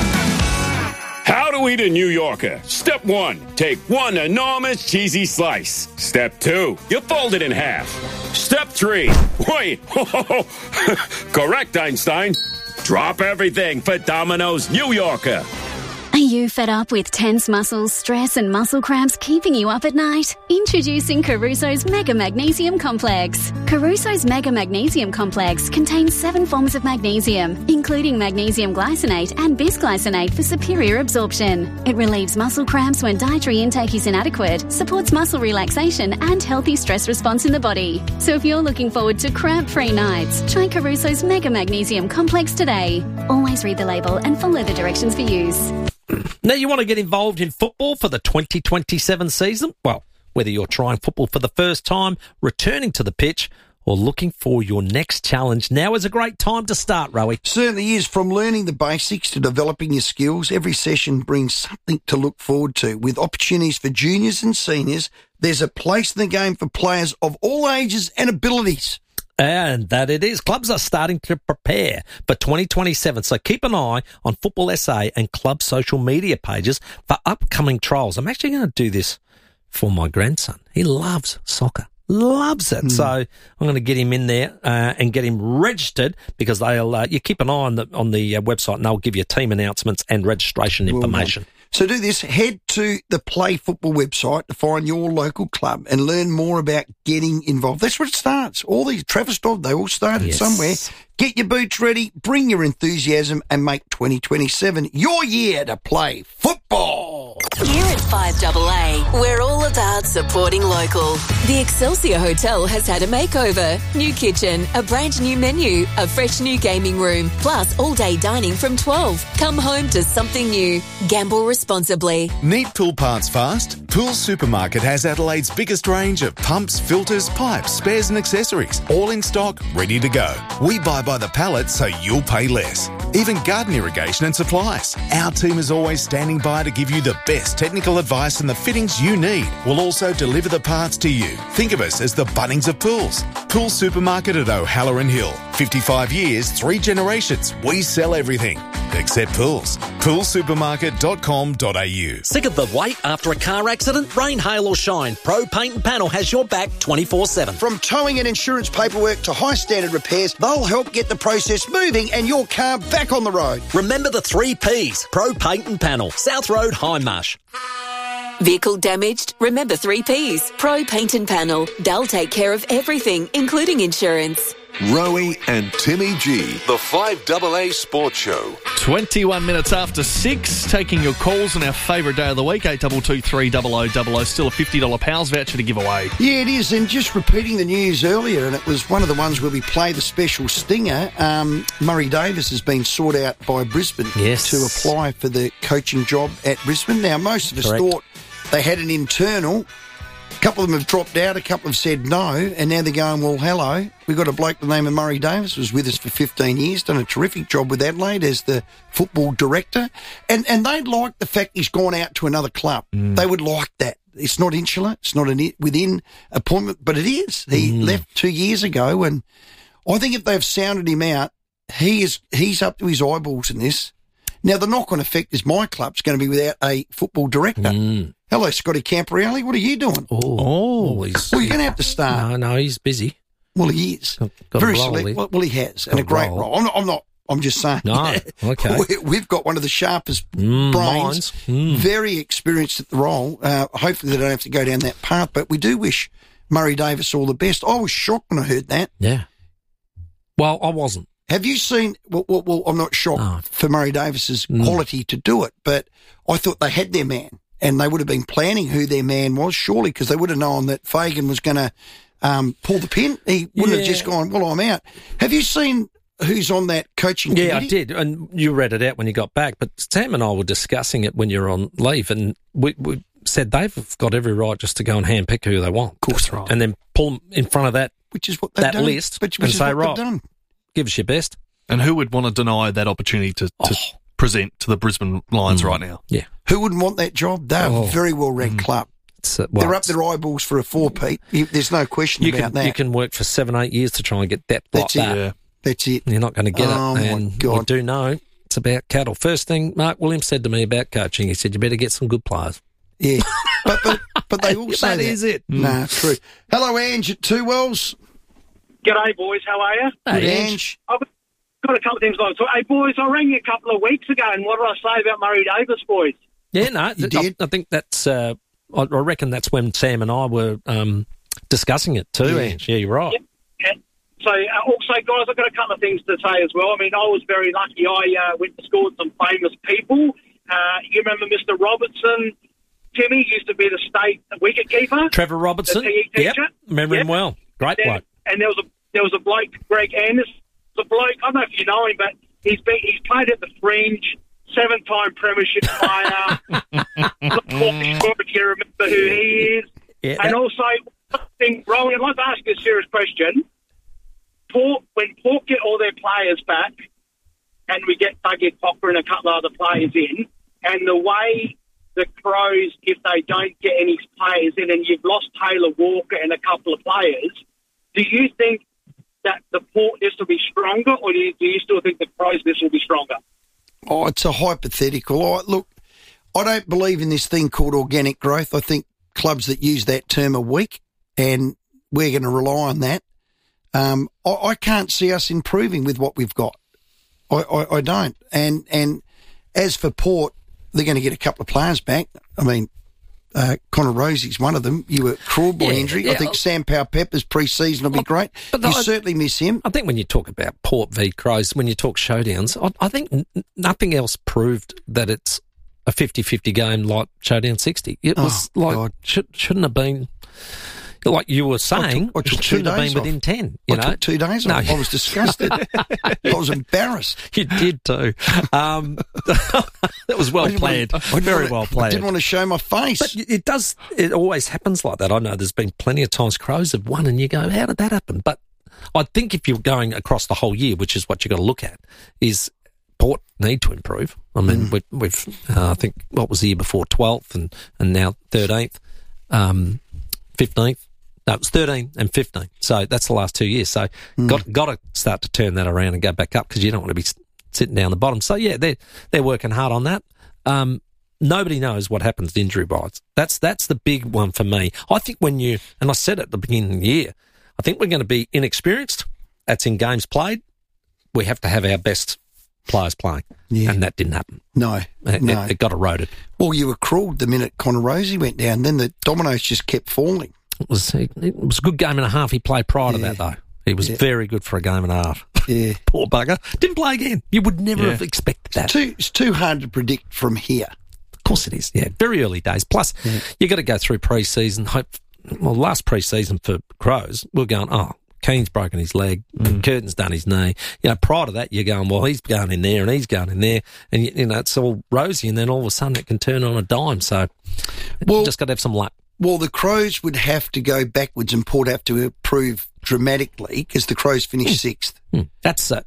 How to eat a New Yorker. Step 1, take one enormous cheesy slice. Step 2, you fold it in half. Step 3, wait, correct, Einstein. Drop everything for Domino's New Yorker. Are you fed up with tense muscles, stress and muscle cramps keeping you up at night? Introducing Caruso's Mega Magnesium Complex. Caruso's Mega Magnesium Complex contains 7 forms of magnesium, including magnesium glycinate and bisglycinate for superior absorption. It relieves muscle cramps when dietary intake is inadequate, supports muscle relaxation and healthy stress response in the body. So if you're looking forward to cramp-free nights, try Caruso's Mega Magnesium Complex today. Always read the label and follow the directions for use. Now, you want to get involved in football for the 2027 season? Well, whether you're trying football for the first time, returning to the pitch, or looking for your next challenge, now is a great time to start, Rowie. Certainly is. From learning the basics to developing your skills, every session brings something to look forward to. With opportunities for juniors and seniors, there's a place in the game for players of all ages and abilities. And that it is. Clubs are starting to prepare for 2027, so keep an eye on Football SA and club social media pages for upcoming trials. I'm actually going to do this for my grandson. He loves soccer. Loves it. So I'm going to get him in there and get him registered, because they'll you keep an eye on the website and they'll give you team announcements and registration information. So do this. Head to the Play Football website to find your local club and learn more about getting involved. That's where it starts. All these Travis Dodd, they all started somewhere. Get your boots ready, bring your enthusiasm, and make 2027 your year to play football. Here at 5AA, we're all about supporting local. The Excelsior Hotel has had a makeover. New kitchen, a brand new menu, a fresh new gaming room, plus all-day dining from 12. Come home to something new. Gamble responsibly. Need pool parts fast? Pool Supermarket has Adelaide's biggest range of pumps, filters, pipes, spares and accessories. All in stock, ready to go. We buy by the pallet so you'll pay less. Even garden irrigation and supplies. Our team is always standing by to give you the best technical advice and the fittings you need. We'll also deliver the parts to you. Think of us as the Bunnings of pools. Pool Supermarket at O'Halloran Hill. 55 years, 3 generations. We sell everything except pools. Poolsupermarket.com.au. Sick of the wait after a car accident? Rain, hail or shine, Pro Paint and Panel has your back 24/7. From towing and insurance paperwork to high standard repairs, they'll help get the process moving and your car back on the road. Remember the 3 Ps. Pro Paint and Panel, South Road, Hindmarsh. Vehicle damaged? Remember 3 Ps. Pro Paint and Panel. They'll take care of everything, including insurance. Rowie and Timmy G, the 5AA Sports Show. 21 minutes after 6, taking your calls on our favourite day of the week, 8223 0000. Still a $50 Pals voucher to give away. Yeah, it is. And just repeating the news earlier, and it was one of the ones where we play the special stinger, Murray Davis has been sought out by Brisbane to apply for the coaching job at Brisbane. Now, most of us thought they had an internal. A couple of them have dropped out, a couple have said no, and now they're going, well, hello, we've got a bloke by the name of Murray Davis, was with us for 15 years, done a terrific job with Adelaide as the football director, and they'd like the fact he's gone out to another club. They would like that. It's not insular, it's not an within appointment, but it is. He left 2 years ago, and I think if they've sounded him out, he's up to his eyeballs in this. Now, the knock-on effect is my club's going to be without a football director. Hello, Scotty Camporelli. What are you doing? Well, you're going to have to start. No, he's busy. Well, he is. Got very a role, select. Well, he has, and a great role. I'm just saying. No, okay. We've got one of the sharpest brains, very experienced at the role. Hopefully they don't have to go down that path, but we do wish Murray Davis all the best. I was shocked when I heard that. Yeah. Well, I wasn't. Have you seen, well, I'm not shocked for Murray Davis's quality to do it, but I thought they had their man, and they would have been planning who their man was, surely, because they would have known that Fagan was going to pull the pin. He wouldn't have just gone, well, I'm out. Have you seen who's on that coaching committee? Yeah, I did, and you read it out when you got back, but Sam and I were discussing it when you were on leave, and we said they've got every right just to go and handpick who they want. Of course, right. And then pull them in front of that, which is what they've done. List which and is say, what right, they've done. Give us your best. And who would want to deny that opportunity to present to the Brisbane Lions right now? Yeah. Who wouldn't want that job? They're a very well-ranked club. They're up their eyeballs for a 4-peat. There's no question about that. You can work for 7-8 years to try and get depth like that. Yeah. That's it. You're not going to get it. Oh, and my God. we do know it's about cattle. First thing Mark Williams said to me about coaching, he said, you better get some good players. Yeah. but they all say that. That is it. No, true. Hello, Ange at Two Wells. G'day, boys. How are you? Good, Ange. got a couple of things like that. Hey, boys, I rang you a couple of weeks ago, and what did I say about Murray Davis, boys? Yeah, no, I think that's. I reckon that's when Sam and I were discussing it too. Ange. Yeah, you're right. Yeah. So, also, guys, I've got a couple of things to say as well. I mean, I was very lucky. I went to school with some famous people. You remember Mr. Robertson? Timmy used to be the state wicketkeeper. Trevor Robertson. The PE teacher. Yep, remember him well. Great bloke. And there was a bloke, Greg Anderson. The bloke, I don't know if you know him, but he's played at the Fringe. 7-time premiership player. Not quite sure if you remember who he is. Yeah, and also, one thing, Rowan, I'd like to ask you a serious question. When Port get all their players back, and we get Dougie Cocker and a couple of other players in, and the way the Crows, if they don't get any players in, and you've lost Taylor Walker and a couple of players, do you think that the Port list will be stronger, or do you still think the Crows list will be stronger? Oh, it's a hypothetical. Look, I don't believe in this thing called organic growth. I think clubs that use that term are weak, and we're going to rely on that. I can't see us improving with what we've got. I don't. And as for Port, they're going to get a couple of players back. I mean, Connor Rosie's one of them. You were cruel by injury. I think Sam Powell-Pepper's pre-season will be great. But you certainly miss him. I think when you talk about Port v Crows, when you talk showdowns, I think nothing else proved that it's a 50-50 game like Showdown 60. It was shouldn't have been... Like you were saying, I took shouldn't have been within 10. I took 2 days off. I was disgusted. I was embarrassed. You did too. That was well planned. Very well planned. I didn't want to show my face. But it does. It always happens like that. I know there's been plenty of times Crows have won and you go, how did that happen? But I think if you're going across the whole year, which is what you've got to look at, is Port need to improve. I mean, we've I think, what was the year before, 12th and now 13th, 15th. No, it was 13 and 15. So that's the last 2 years. So got to start to turn that around and go back up because you don't want to be sitting down the bottom. So, yeah, they're working hard on that. Nobody knows what happens to injury bites. That's the big one for me. I think and I said at the beginning of the year, I think we're going to be inexperienced. That's in games played. We have to have our best players playing. Yeah. And that didn't happen. No. It got eroded. Well, you were cruel the minute Connor Rosie went down. Then the dominoes just kept falling. It was a good game and a half he played prior to that, though. He was very good for a game and a half. Yeah. Poor bugger. Didn't play again. You would never have expected that. It's too hard to predict from here. Of course it is, yeah. Very early days. Plus, you got to go through pre-season. Last pre-season for Crows, we're going, Keane's broken his leg, Curtin's done his knee. You know, prior to that, you're going, well, he's going in there and he's going in there. And, you know, it's all rosy, and then all of a sudden it can turn on a dime. So you just got to have some luck. Well, the Crows would have to go backwards and Port have to improve dramatically because the Crows finished 6th. That's right.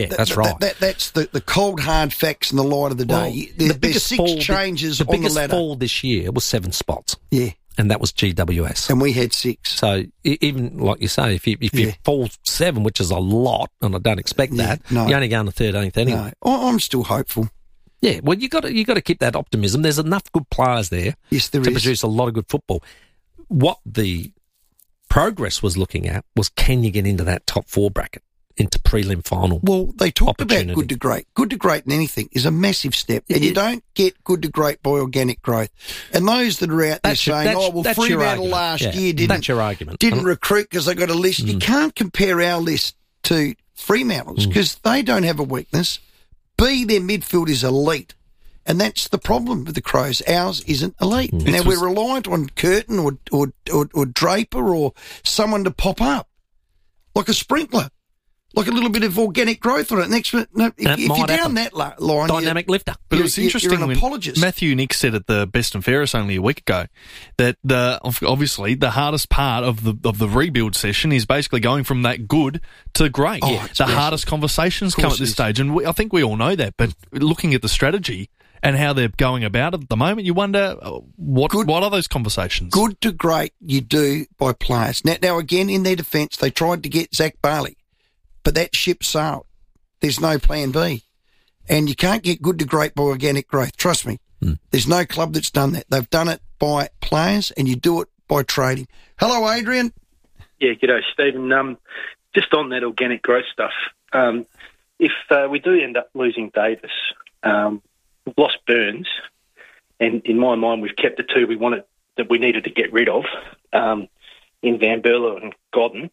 That's the cold, hard facts in the light of the day. Well, there's 6 changes on the ladder. The biggest fall this year was 7 spots. Yeah. And that was GWS. And we had 6. So even, like you say, if you fall 7, which is a lot, and I don't expect that, you're only going to 13th anyway. No, I'm still hopeful. Yeah, well, you got to keep that optimism. There's enough good players there to produce a lot of good football. What the progress was looking at was, can you get into that top 4 bracket, into prelim final? Well, they talked about good to great. Good to great in anything is a massive step, and you don't get good to great by organic growth. And those that are out there saying, Fremantle last year didn't recruit because they got a list. You can't compare our list to Fremantle's because they don't have a weakness. B, their midfield is elite. And that's the problem with the Crows. Ours isn't elite. Now, we're reliant on Curtin or Draper or someone to pop up, like a sprinkler, like a little bit of organic growth on it. If you're down that line... Dynamic lifter. But it was interesting you're an apologist. Matthew Nick said at the Best and Fairest only a week ago that obviously the hardest part of the rebuild session is basically going from that good to great. The hardest conversations come at this stage, and I think we all know that. But looking at the strategy and how they're going about it at the moment, you wonder what are those conversations? Good to great you do by players. Now again, in their defence, they tried to get Zach Barley, but that ship sailed. There's no plan B. And you can't get good to great by organic growth. Trust me. There's no club that's done that. They've done it by players, and you do it by trading. Hello, Adrian. Yeah, g'day, Stephen. Just on that organic growth stuff, if we do end up losing Davis, we've lost Burns, and in my mind, we've kept the two we needed to get rid of in Van Berlo and Godden.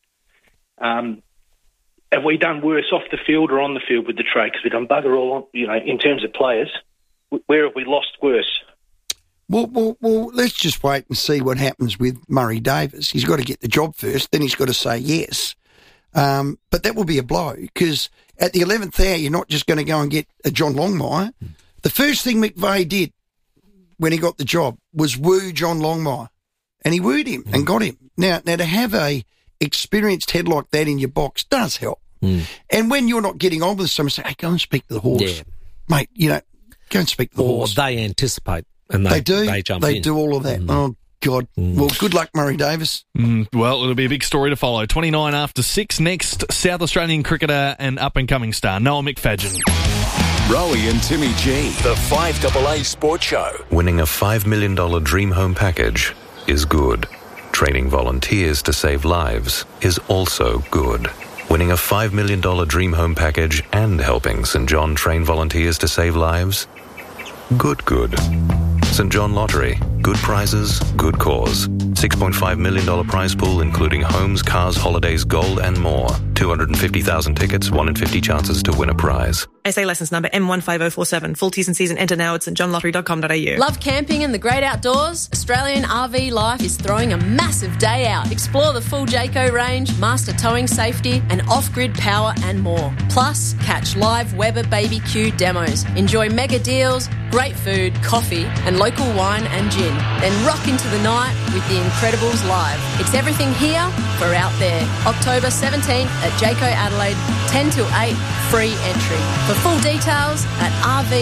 Have we done worse off the field or on the field with the trade? Because we've done bugger all, in terms of players. Where have we lost worse? Well, let's just wait and see what happens with Murray Davis. He's got to get the job first, then he's got to say yes. But that will be a blow, because at the 11th hour, you're not just going to go and get a John Longmire. The first thing McVeigh did when he got the job was woo John Longmire, and he wooed him and got him. Now to have a experienced head like that in your box does help. And when you're not getting on with someone, say, hey, go and speak to the horse. Mate, go and speak to the horse. Or they anticipate and they jump in. They do all of that. Oh, God. Well, good luck, Murray Davis. Well, it'll be a big story to follow. 29 after 6. Next, South Australian cricketer and up-and-coming star, Noah McFadyen. Rowie and Timmy G, the 5AA Sports Show. Winning a $5 million dream home package is good. Training volunteers to save lives is also good. Winning a $5 million dream home package and helping St John train volunteers to save lives? Good. St John Lottery. Good prizes, good cause. $6.5 million prize pool, including homes, cars, holidays, gold, and more. 250,000 tickets, 1 in 50 chances to win a prize. SA licence number M15047. Full T's and C's and enter now at stjohnlottery.com.au. Love camping and the great outdoors? Australian RV Life is throwing a massive day out. Explore the full Jayco range, master towing safety, and off-grid power and more. Plus, catch live Weber BBQ demos. Enjoy mega deals, great food, coffee, and local wine and gin. Then rock into the night with the Incredibles live. It's everything here for out there. October 17th at Jayco Adelaide, 10 till 8, free entry. For full details at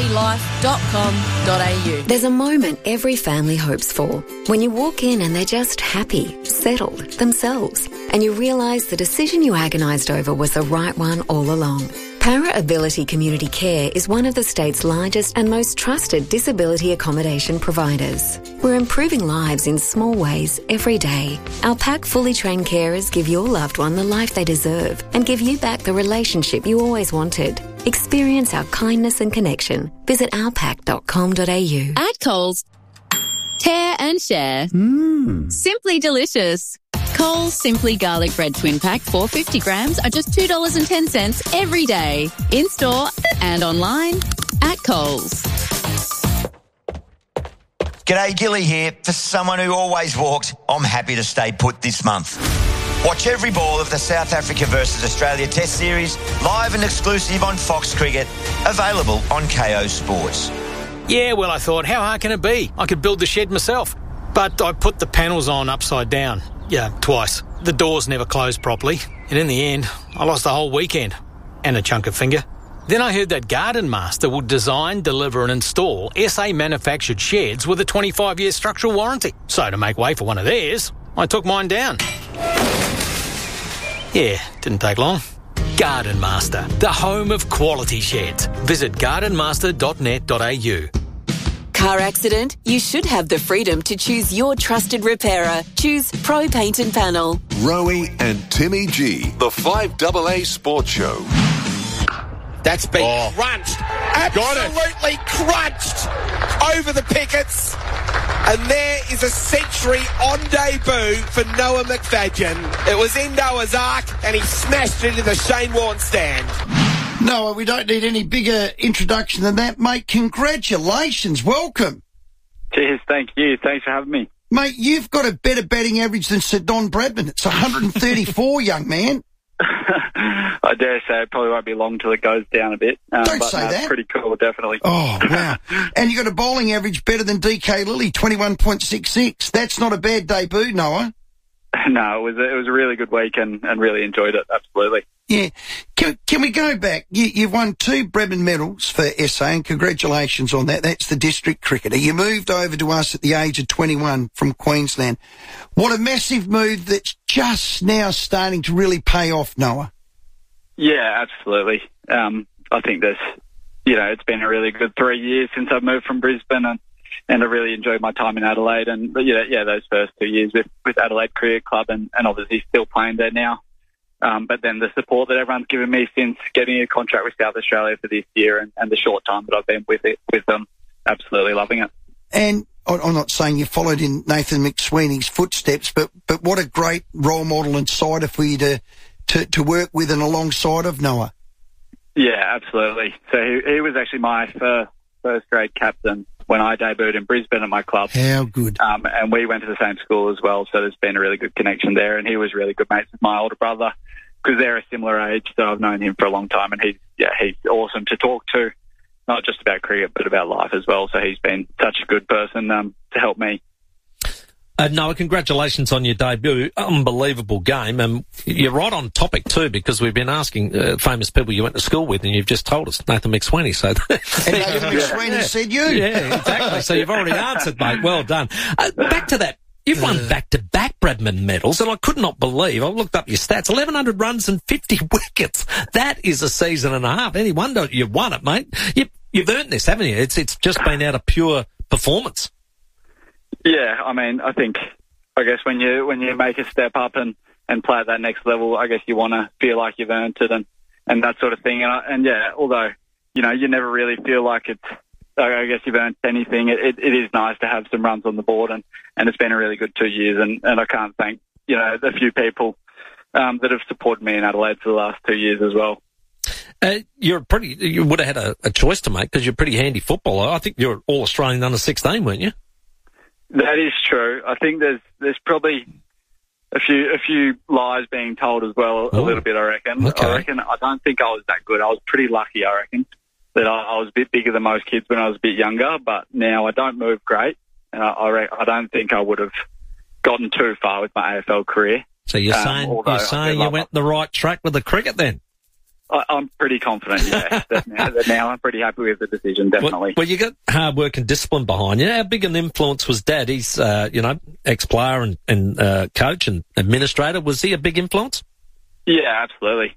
rvlife.com.au. There's a moment every family hopes for. When you walk in and they're just happy, settled, themselves, and you realise the decision you agonised over was the right one all along. Para Ability Community Care is one of the state's largest and most trusted disability accommodation providers. We're improving lives in small ways every day. Our PAC fully trained carers give your loved one the life they deserve and give you back the relationship you always wanted. Experience our kindness and connection. Visit ourpac.com.au. At Coles, tear and share. Simply delicious. Coles Simply Garlic Bread Twin Pack 450 grams are just $2.10 every day. In-store and online at Coles. G'day, Gilly here. For someone who always walked, I'm happy to stay put this month. Watch every ball of the South Africa versus Australia Test Series, live and exclusive on Fox Cricket, available on KO Sports. Yeah, well, I thought, how hard can it be? I could build the shed myself. But I put the panels on upside down. Yeah, twice. The doors never closed properly. And in the end, I lost the whole weekend. And a chunk of finger. Then I heard that Garden Master would design, deliver and install SA-manufactured sheds with a 25-year structural warranty. So to make way for one of theirs, I took mine down. Yeah, didn't take long. Garden Master, the home of quality sheds. Visit gardenmaster.net.au. Car accident? You should have the freedom to choose your trusted repairer. Choose Pro Paint and Panel. Rowie and Timmy G, the 5AA Sports Show. That's been crunched. Absolutely crunched over the pickets. And there is a century on debut for Noah McFadyen. It was in Noah's Ark and he smashed it into the Shane Warne stand. Noah, we don't need any bigger introduction than that, mate. Congratulations. Welcome. Cheers. Thank you. Thanks for having me. Mate, you've got a better batting average than Sir Don Bradman. It's 134, young man. I dare say it probably won't be long till it goes down a bit. Don't say that. Pretty cool, definitely. Oh, wow. And you got a bowling average better than DK Lilly, 21.66. That's not a bad debut, Noah. No, it was a really good week and really enjoyed it, absolutely. Yeah. Can we go back? You've won 2 Bradman medals for SA, and congratulations on that. That's the district cricketer. You moved over to us at the age of 21 from Queensland. What a massive move that's just now starting to really pay off, Noah. Yeah, absolutely. I think it's been a really good 3 years since I've moved from Brisbane and I really enjoyed my time in Adelaide and those first 2 years with Adelaide Cricket Club and obviously still playing there now. But then the support that everyone's given me since getting a contract with South Australia for this year and the short time that I've been with them, absolutely loving it. And I'm not saying you followed in Nathan McSweeney's footsteps, but what a great role model and sider for you to work with and alongside of Noah. Yeah, absolutely. So he was actually my first grade captain when I debuted in Brisbane at my club. How good. And we went to the same school as well, so there's been a really good connection there. And he was really good mates with my older brother because they're a similar age, so I've known him for a long time. And he's awesome to talk to, not just about cricket, but about life as well. So he's been such a good person to help me. Noah, congratulations on your debut. Unbelievable game. You're right on topic too, because we've been asking famous people you went to school with, and you've just told us Nathan McSweeney. So and Nathan McSweeney said you. Yeah, exactly. So you've already answered, mate. Well done. Back to that. You've won back-to-back Bradman medals, and I could not believe, I looked up your stats, 1,100 runs and 50 wickets. That is a season and a half. Any wonder you won it, mate. You've earned this, haven't you? It's just been out of pure performance. Yeah, I mean, I guess when you make a step up and play at that next level, I guess you want to feel like you've earned it and that sort of thing. And yeah, although, you never really feel like I guess you've earned anything, it is nice to have some runs on the board and it's been a really good 2 years and I can't thank, the few people that have supported me in Adelaide for the last 2 years as well. You would have had a choice to make because you're a pretty handy footballer. I think you're All-Australian under 16, weren't you? That is true. I think there's probably a few lies being told as well, a little bit, I reckon. Okay. I don't think I was that good. I was pretty lucky, I reckon, that I was a bit bigger than most kids when I was a bit younger, but now I don't move great, and I don't think I would have gotten too far with my AFL career. So you're saying you went the right track with the cricket then? I'm pretty confident, yeah. that now I'm pretty happy with the decision, definitely. Well, you got hard work and discipline behind you. How big an influence was Dad? He's, ex-player and coach and administrator. Was he a big influence? Yeah, absolutely.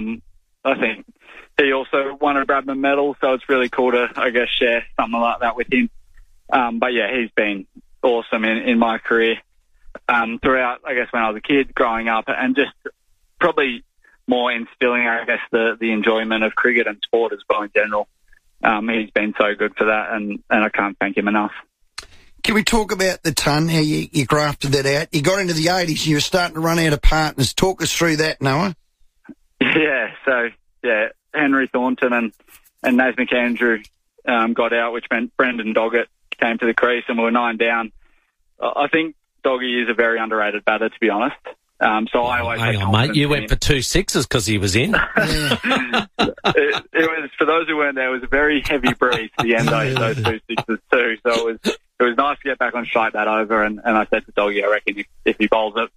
I think he also won a Bradman medal, so it's really cool to, I guess, share something like that with him. But yeah, he's been awesome in my career throughout, I guess, when I was a kid, growing up, and just probably more instilling, I guess, the enjoyment of cricket and sport as well in general. He's been so good for that, and I can't thank him enough. Can we talk about the ton, how you grafted that out? You got into the 80s and you were starting to run out of partners. Talk us through that, Noah. Yeah, so, Henry Thornton and Naz McAndrew got out, which meant Brendan Doggett came to the crease and we were 9 down. I think Doggy is a very underrated batter, to be honest. So I always hang on, mate. You went for 2 sixes because he was in. It was, for those who weren't there, it was a very heavy breeze at the end of those 2 sixes too. So it was nice to get back on strike that over. And I said to Doggy, I reckon if he bowls it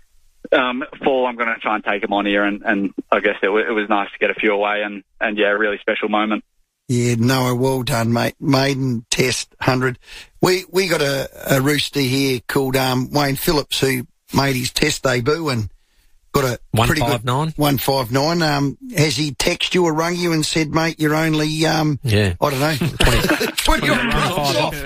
full, I'm going to try and take him on here. And I guess it was nice to get a few away. And yeah, a really special moment. Yeah, Noah, well done, mate. Maiden Test 100. We got a rooster here called Wayne Phillips who made his Test debut and got a 159. 159. Has he texted you or rung you and said, mate, you're only I don't know, 20 off.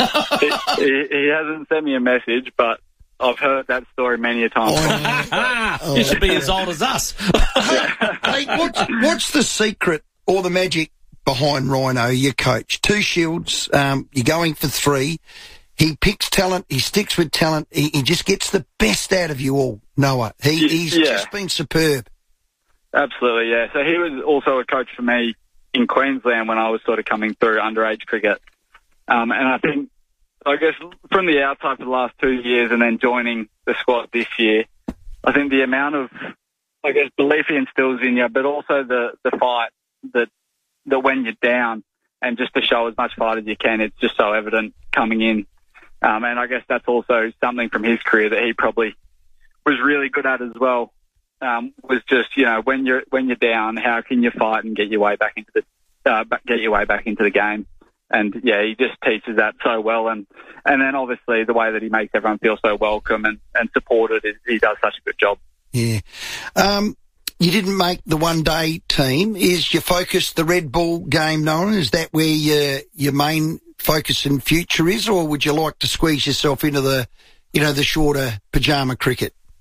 He hasn't sent me a message, but I've heard that story many a time. You should be as old as us. Hey, what's the secret or the magic behind Rhino, your coach? 2 shields, you're going for 3. He picks talent. He sticks with talent. He just gets the best out of you all, Noah. He's just been superb. Absolutely, yeah. So he was also a coach for me in Queensland when I was sort of coming through underage cricket. And I think, I guess, from the outside for the last 2 years and then joining the squad this year, I think the amount of, I guess, belief he instills in you, but also the fight that when you're down and just to show as much fight as you can, it's just so evident coming in. And I guess that's also something from his career that he probably was really good at as well. Was just, when you're down, how can you fight and get your way back into the game? And yeah, he just teaches that so well. And then obviously the way that he makes everyone feel so welcome and supported, he does such a good job. Yeah. You didn't make the one-day team. Is your focus the red ball game, Noah? Is that where your main focus in future is, or would you like to squeeze yourself into the shorter pajama cricket?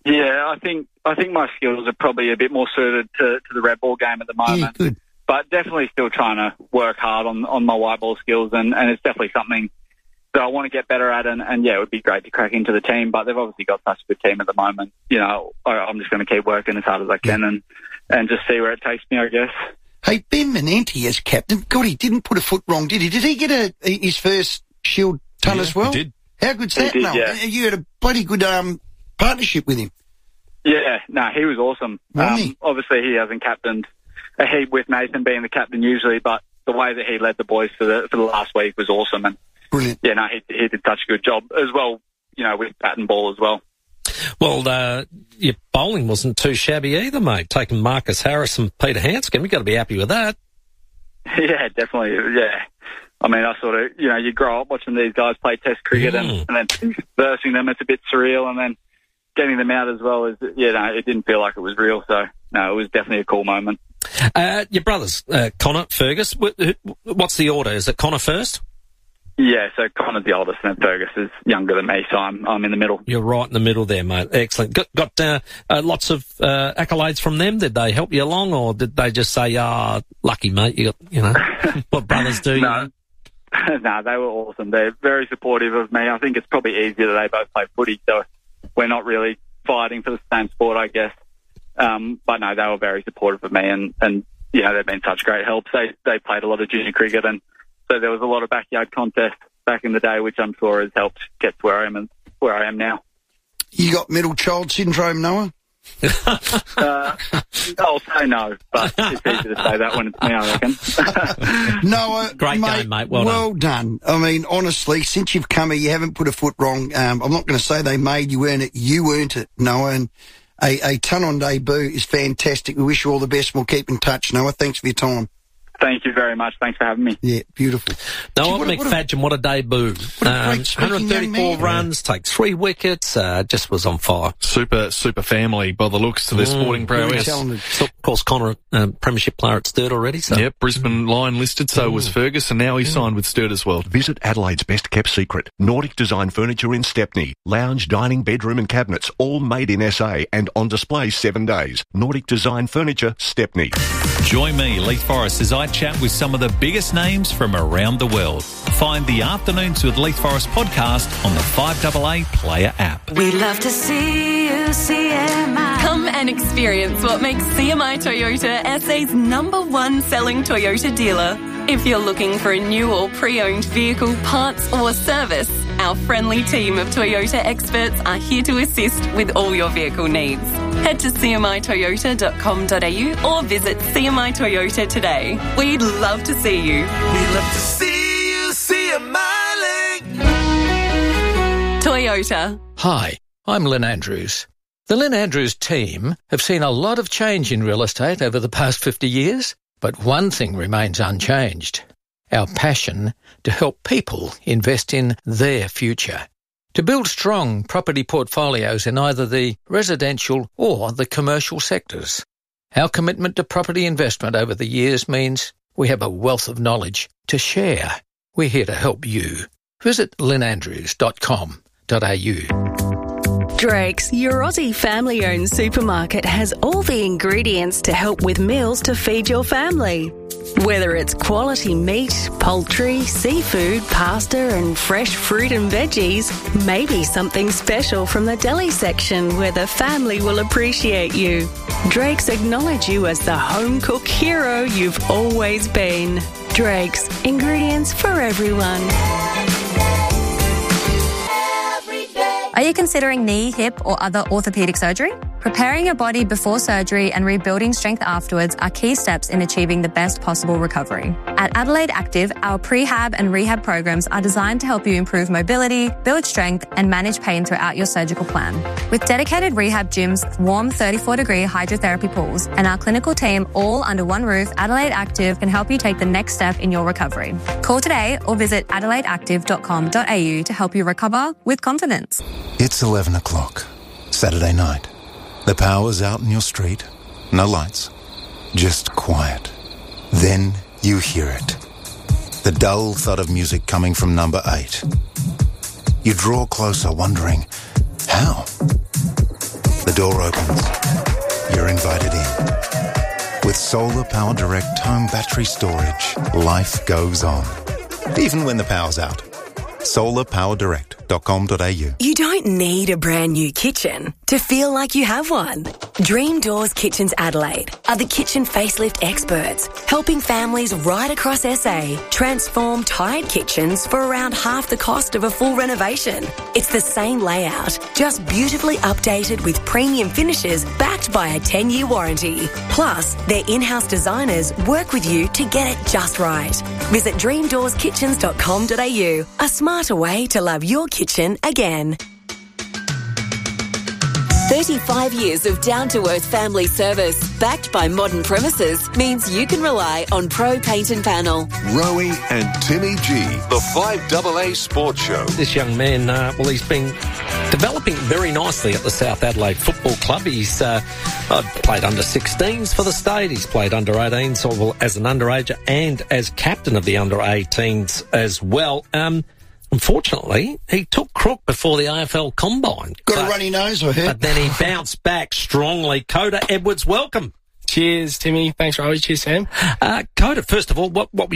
Yeah, I think my skills are probably a bit more suited to the red ball game at the moment. Yeah, good. But definitely still trying to work hard on my white ball skills, and it's definitely something that I want to get better at, and yeah, it would be great to crack into the team, but they've obviously got such a good team at the moment. You know, I'm just going to keep working as hard as I can and just see where it takes me, I guess. Hey, Ben Manenti as captain, God, he didn't put a foot wrong, did he? Did he get his first Shield ton as well? He did. How good's that, Noel? Yeah. You had a bloody good partnership with him. Yeah, no, he was awesome. Obviously, he hasn't captained a heap with Nathan being the captain usually, but the way that he led the boys for the last week was awesome. And brilliant. Yeah, no, he did such a good job as well, you know, with bat and ball as well. Well, your bowling wasn't too shabby either, mate. Taking Marcus Harris and Peter Hanscom, you've got to be happy with that. Yeah, definitely, yeah. I mean, I sort of, you know, you grow up watching these guys play Test cricket and then versing them, it's a bit surreal, and then getting them out as well, it didn't feel like it was real, so, no, it was definitely a cool moment. Your brothers, Connor, Fergus, what's the order? Is it Connor first? Yeah, so Connor's the oldest and Fergus is younger than me, so I'm in the middle. You're right in the middle there, mate. Excellent. Got lots of accolades from them. Did they help you along, or did they just say, lucky, mate, you got, you know, what brothers do? No. No, they were awesome. They're very supportive of me. I think it's probably easier that they both play footy, so we're not really fighting for the same sport, I guess. But no, they were very supportive of me, and you know, they've been such great help. They played a lot of junior cricket, and so there was a lot of backyard contests back in the day, which I'm sure has helped get to where I am now. You got middle child syndrome, Noah? I'll say no, but it's easy to say that when it's me, I reckon. Noah, great game, mate. Well done. I mean, honestly, since you've come here, you haven't put a foot wrong. I'm not going to say they made you earn it. You earned it, Noah, and a ton on debut is fantastic. We wish you all the best. We'll keep in touch, Noah. Thanks for your time. Thank you very much. Thanks for having me. Yeah, beautiful. Noah McFadgen, what a debut. 134 runs, takes 3 wickets, just was on fire. Super family by the looks to their sporting prowess. So, of course, Connor, premiership player at Sturt already. So. Yep, Brisbane line listed, so was Fergus, and now he's signed with Sturt as well. Visit Adelaide's best kept secret, Nordic Design Furniture in Stepney. Lounge, dining, bedroom and cabinets, all made in SA and on display 7 days. Nordic Design Furniture, Stepney. Join me, Leith Forrest, as I chat with some of the biggest names from around the world. Find the Afternoons with Leith Forrest podcast on the 5AA Player app. We'd love to see you, CMI. Come and experience what makes CMI Toyota SA's #1 selling Toyota dealer. If you're looking for a new or pre-owned vehicle, parts or service, our friendly team of Toyota experts are here to assist with all your vehicle needs. Head to cmitoyota.com.au or visit CMI Toyota today. We'd love to see you. We'd love to see you, CMI Link. Toyota. Hi, I'm Lynn Andrews. The Lynn Andrews team have seen a lot of change in real estate over the past 50 years, but one thing remains unchanged: our passion to help people invest in their future. To build strong property portfolios in either the residential or the commercial sectors. Our commitment to property investment over the years means we have a wealth of knowledge to share. We're here to help you. Visit lynnandrews.com.au. Drake's, your Aussie family-owned supermarket, has all the ingredients to help with meals to feed your family. Whether it's quality meat, poultry, seafood, pasta and fresh fruit and veggies, maybe something special from the deli section where the family will appreciate you. Drake's acknowledge you as the home cook hero you've always been. Drake's, ingredients for everyone. Are you considering knee, hip or other orthopaedic surgery? Preparing your body before surgery and rebuilding strength afterwards are key steps in achieving the best possible recovery. At Adelaide Active, our prehab and rehab programs are designed to help you improve mobility, build strength and manage pain throughout your surgical plan. With dedicated rehab gyms, warm 34-degree hydrotherapy pools and our clinical team all under one roof, Adelaide Active can help you take the next step in your recovery. Call today or visit adelaideactive.com.au to help you recover with confidence. It's 11 o'clock, Saturday night. The power's out in your street. No lights. Just quiet. Then you hear it. The dull thud of music coming from number 8. You draw closer, wondering, how? The door opens. You're invited in. With Solar Power Direct home battery storage, life goes on. Even when the power's out. solarpowerdirect.com.au. You don't need a brand new kitchen to feel like you have one. Dream Doors Kitchens Adelaide are the kitchen facelift experts, helping families right across SA transform tired kitchens for around half the cost of a full renovation. It's the same layout, just beautifully updated with premium finishes backed by a 10-year warranty. Plus, their in-house designers work with you to get it just right. Visit dreamdoorskitchens.com.au, a smarter way to love your kitchen again. 35 years of down-to-earth family service, backed by modern premises, means you can rely on Pro Paint and Panel. Rowie and Timmy G, the 5AA Sports Show. This young man, he's been developing very nicely at the South Adelaide Football Club. He's played under 16s for the state. He's played under 18s as an underager and as captain of the under 18s as well. Unfortunately, he took crook before the AFL Combine. Got a runny nose, I heard. But then he bounced back strongly. Coda Edwards, welcome. Cheers, Timmy. Thanks, Rowie. Cheers, Sam. Coda, first of all, what